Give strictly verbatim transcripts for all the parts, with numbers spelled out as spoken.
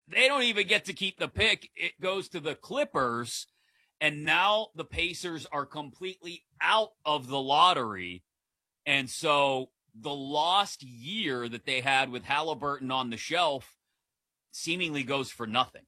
they don't even get to keep the pick. It goes to the Clippers, and now the Pacers are completely out of the lottery. And so the lost year that they had with Halliburton on the shelf seemingly goes for nothing.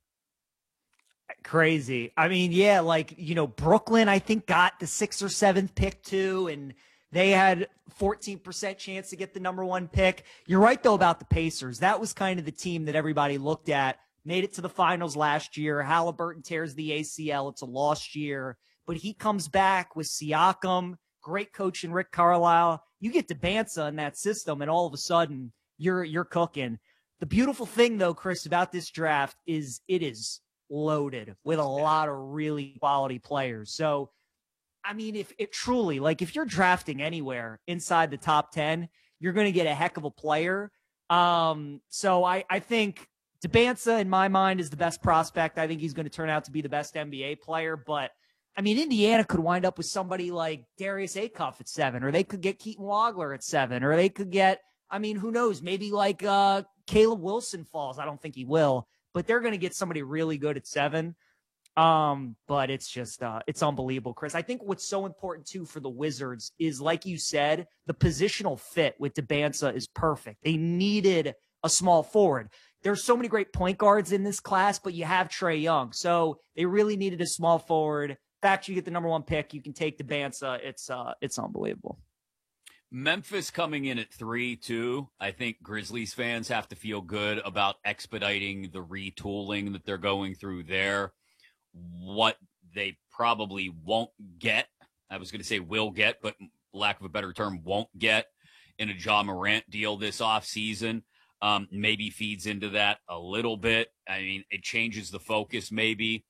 Crazy. I mean, yeah, like, you know, Brooklyn, I think, got the sixth or seventh pick too, and they had fourteen percent chance to get the number one pick. You're right, though, about the Pacers. That was kind of the team that everybody looked at. Made it to the finals last year. Halliburton tears the A C L. It's a lost year. But he comes back with Siakam, great coach in Rick Carlisle. You get Dembele in that system, and all of a sudden, you're you're cooking. The beautiful thing, though, Chris, about this draft is it is loaded with a lot of really quality players. So, I mean, if it truly, like, if you're drafting anywhere inside the top ten, you're going to get a heck of a player. Um, so I, I think Dembele, in my mind, is the best prospect. I think he's going to turn out to be the best N B A player. But, I mean, Indiana could wind up with somebody like Darius Acuff at seven, or they could get Keaton Wagler at seven, or they could get, I mean, who knows, maybe like uh, Caleb Wilson falls. I don't think he will. But they're going to get somebody really good at seven. Um, but it's just, uh, it's unbelievable, Chris. I think what's so important, too, for the Wizards is, like you said, the positional fit with Dembele is perfect. They needed a small forward. There's so many great point guards in this class, but you have Trae Young. So they really needed a small forward. In fact, you get the number one pick, you can take Dembele. It's, uh, it's unbelievable. Memphis coming in at three, too. I think Grizzlies fans have to feel good about expediting the retooling that they're going through there. What they probably won't get, I was going to say will get, but lack of a better term, won't get in a Ja Morant deal this offseason, um, maybe feeds into that a little bit. I mean, it changes the focus maybe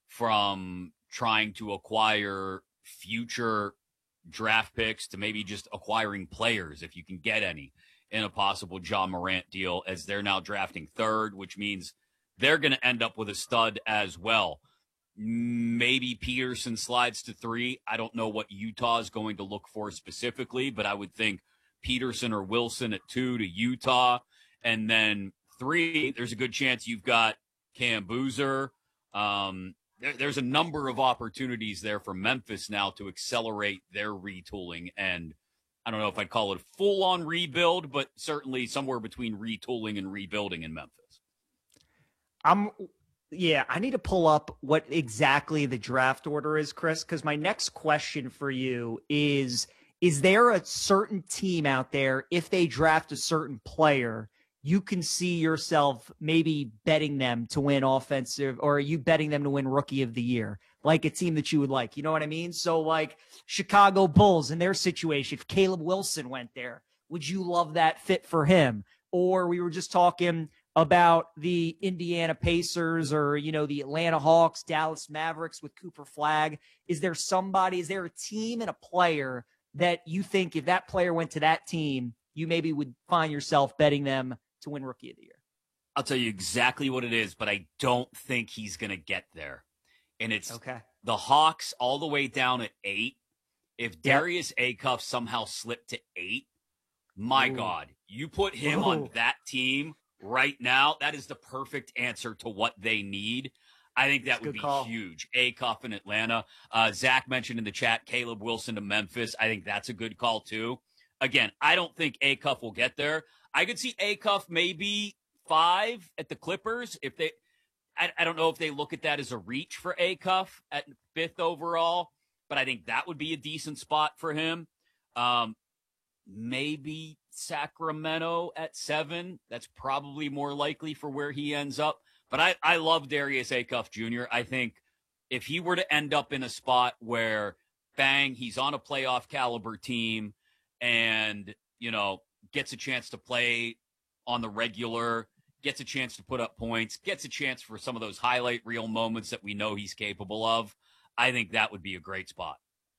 from trying to acquire future draft picks to maybe just acquiring players, if you can get any, in a possible Ja Morant deal, as they're now drafting third, which means they're going to end up with a stud as well. Maybe Peterson slides to three. I don't know what Utah is going to look for specifically, but I would think Peterson or Wilson at two to Utah. And then three, there's a good chance you've got Cam Boozer. Um, there, there's a number of opportunities there for Memphis now to accelerate their retooling. And I don't know if I'd call it a full-on rebuild, but certainly somewhere between retooling and rebuilding in Memphis. I'm Yeah, I need to pull up what exactly the draft order is, Chris, because my next question for you is, is there a certain team out there, if they draft a certain player, you can see yourself maybe betting them to win offensive, or are you betting them to win rookie of the year? Like a team that you would like, you know what I mean? So like Chicago Bulls in their situation, if Caleb Wilson went there, would you love that fit for him? Or we were just talking about the Indiana Pacers, or, you know, the Atlanta Hawks, Dallas Mavericks with Cooper Flagg. Is there somebody, is there a team and a player that you think if that player went to that team, you maybe would find yourself betting them to win rookie of the year? I'll tell you exactly what it is, but I don't think he's going to get there. And it's okay. The Hawks all the way down at eight. If Darius yep. Acuff somehow slipped to eight, my Ooh. God, you put him Ooh. on that team right now, that is the perfect answer to what they need. I think that That's would be call. huge. Acuff in Atlanta. Uh, Zach mentioned in the chat, Caleb Wilson to Memphis. I think that's a good call, too. Again, I don't think Acuff will get there. I could see Acuff maybe five at the Clippers. If they, I, I don't know if they look at that as a reach for Acuff at fifth overall, but I think that would be a decent spot for him. Um, maybe Sacramento at seven. That's probably more likely for where he ends up. But I, I love Darius Acuff Junior I think if he were to end up in a spot where, bang, he's on a playoff caliber team and, you know, gets a chance to play on the regular, gets a chance to put up points, gets a chance for some of those highlight reel moments that we know he's capable of, I think that would be a great spot.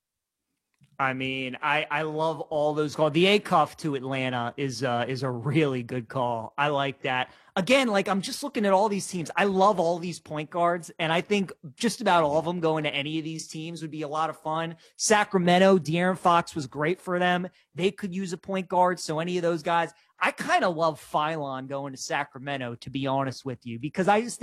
I mean, I, I love all those calls. The Acuff to Atlanta is uh, is a really good call. I like that. Again, like I'm just looking at all these teams. I love all these point guards, and I think just about all of them going to any of these teams would be a lot of fun. Sacramento, De'Aaron Fox was great for them. They could use a point guard, so any of those guys. I kind of love Phylon going to Sacramento, to be honest with you, because I just think